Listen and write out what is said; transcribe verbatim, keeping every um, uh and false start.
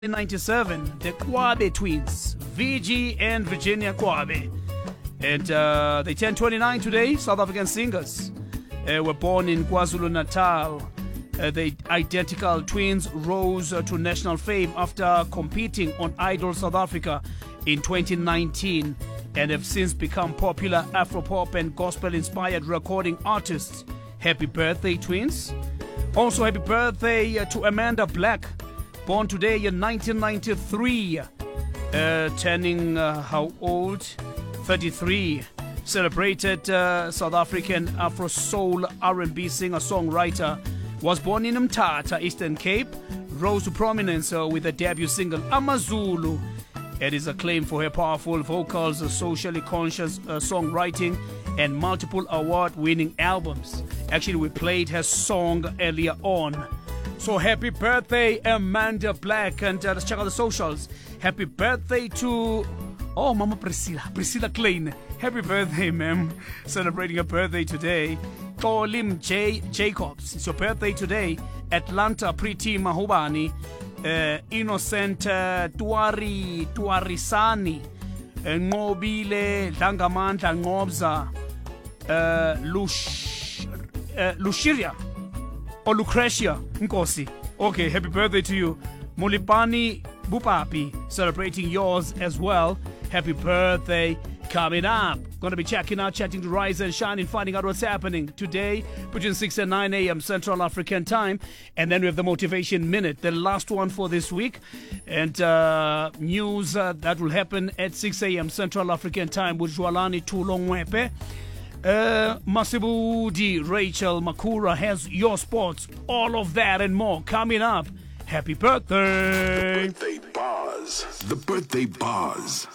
ninety-seven, the Kwabe twins, V G and Virginia Kwabe. And uh, they turn twenty-nine today, South African singers. Uh, were born in KwaZulu-Natal. Uh, the identical twins rose uh, to national fame after competing on Idol South Africa in twenty nineteen and have since become popular Afropop and gospel-inspired recording artists. Happy birthday, twins. Also, happy birthday uh, to Amanda Black, born today in nineteen ninety-three, uh, turning uh, how old? thirty-three. Celebrated uh, South African Afro Soul R and B singer-songwriter. Was born in Mthatha, Eastern Cape. Rose to prominence uh, with the debut single Amazulu. It is acclaimed for her powerful vocals, uh, socially conscious uh, songwriting, and multiple award-winning albums. Actually, we played her song earlier on. So happy birthday, Amanda Black. And uh, let's check out the socials. Happy birthday to... Oh, Mama Priscilla. Priscilla Klein. Happy birthday, ma'am. Celebrating a birthday today. Tolim J. Jacobs. It's your birthday today. Atlanta Pretty Mahubani. Uh, Innocent uh, Tuari Tuarisani. Uh, Ngobile Dangamandla Ngobza. Uh, Lush, uh, Lushiria. Or Lucretia Nkosi. Okay, happy birthday to you. Mulipani Bupapi, celebrating yours as well. Happy birthday. Coming up, going to be checking out, chatting to Rise and Shine and finding out what's happening today between six and nine a.m. Central African Time. And then we have the Motivation Minute, the last one for this week. And uh, news uh, that will happen at six a.m. Central African Time with Jwalani Tulongwepe. Uh, Masibudi Rachel Makura has your sports. All of that and more coming up. Happy birthday! The birthday buzz. The birthday buzz.